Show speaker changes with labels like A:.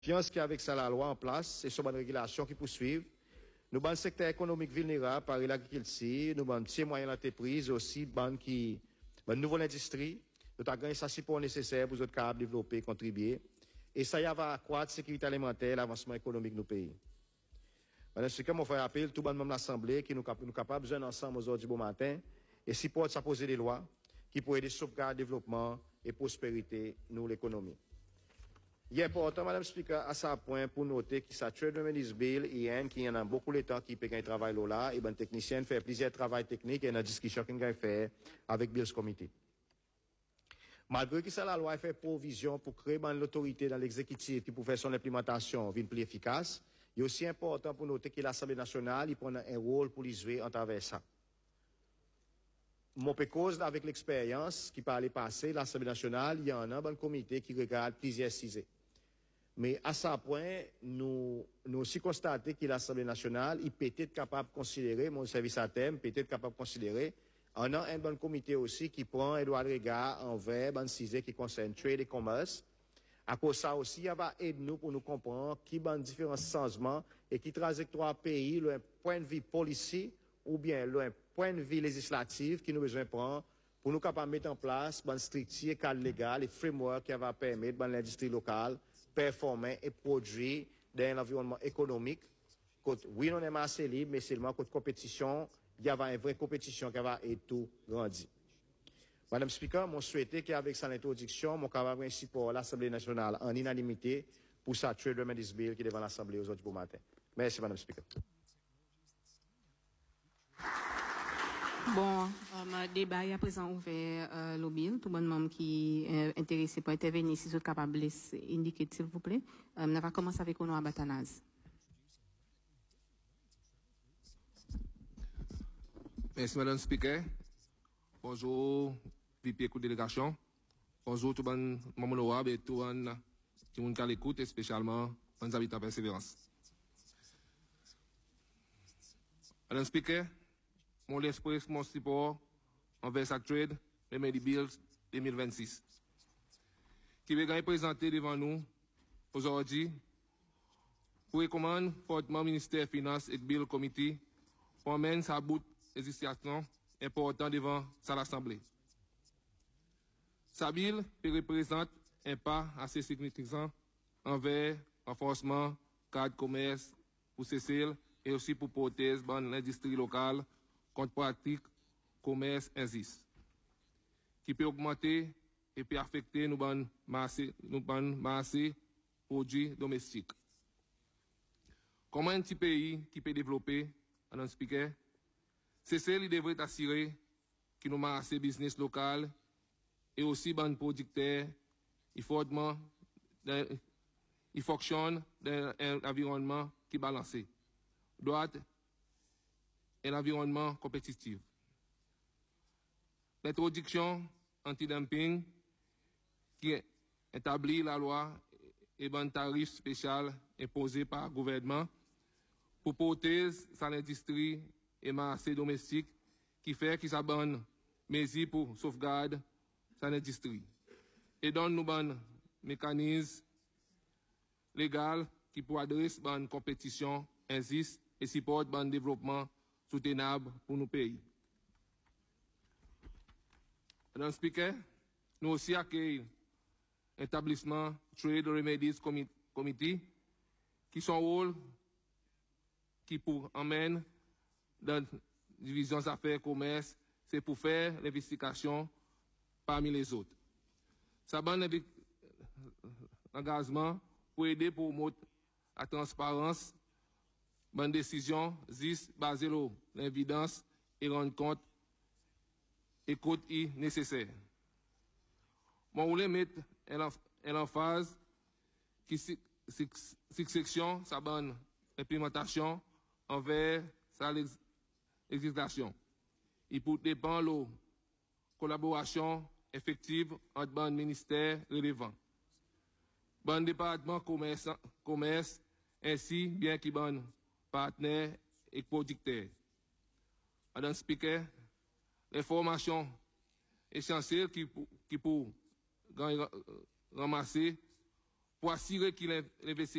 A: confiance qu'il y a avec ça la loi en place et sur bonne régulation qui poursuivent. Nous avons un secteur économique vulnérable par l'agriculture, nous avons un petit moyen d'entreprise aussi, une nouvelle industrie. Nous avons gagné ça support nécessaire pour les autres capables de développer, contribuer. Et ça y va accroître la sécurité alimentaire, l'avancement économique de nos pays. Madame, c'est comme on fait appel, tout le monde de l'Assemblée, qui nous capables de ensemble aujourd'hui bon matin, et support ça poser des lois qui pourraient aider sauvegarde, développement et prospérité, nous, l'économie. Il est important, Madame Speaker, à ce point, pour noter que ça Trade Remedies Bill, IN, qui en a beaucoup de temps, qui peut gagner travail là, et ben, technicien fait plusieurs travail technique et une discussion qu'il a fait avec Bills Committee. Malgré que ça, la loi fait provision pour créer l'autorité dans l'exécutif qui pour faire son implémentation plus efficace, il est aussi important pour noter que l'Assemblée nationale, il prend un rôle pour les jouer en travers ça. Mon cause avec l'expérience qui parlait passé, l'Assemblée nationale, il y a un comité qui regarde plusieurs sujets. Mais à ce point, nous aussi constaté que l'Assemblée nationale, il peut être capable de considérer, mon service à thème, peut être capable de considérer, on a un bon comité aussi qui prend un droit de regard envers un sujet qui concerne trade et commerce. À cause de ça aussi, il va aider nous pour nous comprendre qui ont différents changements et qui trajectoire pays, le point de vue policier ou bien le point de vue législatif qui nous besoin prendre pour nous capables de mettre en place une structure, cadre légal et framework qui va permettre à l'industrie locale performer et produire dans l'environnement économique. Oui, on est assez libre, mais seulement contre compétition, il y a une vraie compétition qui va être tout grandi. Madame Speaker, je souhaitais qu'avec son introduction, mon capable ainsi pour l'Assemblée nationale en unanimité pour sa Trade Remedies Bill qui est devant l'Assemblée aujourd'hui pour matin. Merci, Madame Speaker.
B: Bon, débat est à présent ouvert le bill. Tout le monde qui est intéressé pour intervenir, si vous êtes capable de indiquer, s'il vous plaît. On va commencer avec Honorable Batanaz.
C: Merci, Madame Speaker. Bonjour, VP de délégation. Bonjour, tout le monde honorable et tout le monde qui est à l'écoute, et spécialement les habitants de Persévérance. Madame Speaker, mon express mon support envers sa Trade Remedy Bills 2026, qui va présenter devant nous aujourd'hui pour recommander fortement le ministère des Finances et le Bill Committee pour mener sa bout d'existence important devant l'Assemblée. Sa bill représente un pas assez significatif envers le renforcement du cadre commerce pour CCL et aussi pour protéger l'industrie locale contre pratique commerce injuste, qui peut augmenter et peut affecter nos marchés produits domestiques. Comment un petit pays qui peut développer, Madame Speaker, CCL devrait assurer que nos marchés business local et aussi les producteurs, ils fonctionnent dans un environnement qui est balancé, doit être un environnement compétitif. L'introduction anti-dumping qui établit la loi et un tarif spécial imposé par le gouvernement pour protéger l'industrie et marché domestique qui fait qu'ils abonnent mesures pour sauvegarder l'industrie et donne nous un mécanisme légal qui pour adresser une compétition injuste et supporte un développement soutenable pour nos pays. Madame Speaker, nous aussi accueillons l'établissement Trade Remedies Committee qui son rôle qui pour emmène dans la division des affaires et commerce, c'est pour faire l'investigation parmi les autres. Ça donne l'engagement pour aider pour la transparence, bonne décision, basée sur l'évidence et rendre compte et côte nécessaire. Mon voulais mettre en phase qui section, sa bonne implémentation envers sa législation. Il peut dépendre de la collaboration effective entre bon ministères relevants, bon département commerce ainsi bien que bon partenaires et producteurs. Madame Speaker, l'information essentielle qui pour ramasser pour assurer qu'il